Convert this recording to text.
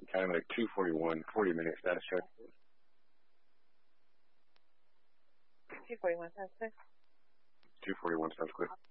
Kind of like 2:41, 40 minutes status check. 241 sounds clear. 2:41 sounds clear.